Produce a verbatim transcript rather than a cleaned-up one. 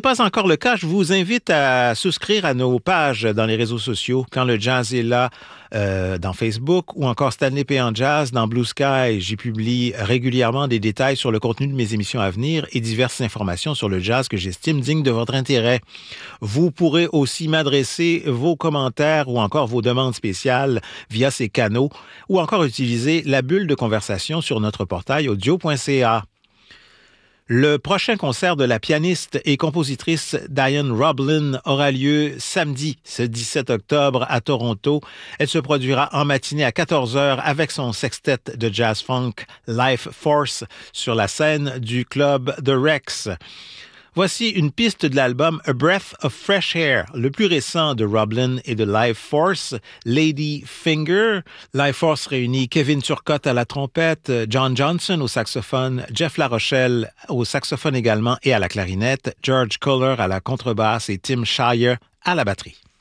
pas encore le cas, je vous invite à souscrire à nos pages dans les réseaux sociaux. Quand le jazz est là, euh, dans Facebook ou encore Stanley P. en Jazz dans Blue Sky. J'y publie régulièrement des détails sur le contenu de mes émissions à venir et diverses informations sur le jazz que j'estime digne de votre intérêt. Vous pourrez aussi m'adresser vos commentaires ou encore vos demandes spéciales via ces canaux ou encore utiliser la bulle de conversation sur notre portail audio point c a. Le prochain concert de la pianiste et compositrice Diane Roblin aura lieu samedi, ce dix-sept octobre à Toronto. Elle se produira en matinée à quatorze heures avec son sextet de jazz funk Life Force sur la scène du club The Rex. Voici une piste de l'album A Breath of Fresh Air, le plus récent de Roblin et de Life Force, Lady Finger. Life Force réunit Kevin Turcotte à la trompette, John Johnson au saxophone, Jeff Larochelle au saxophone également et à la clarinette, George Kohler à la contrebasse et Tim Shire à la batterie.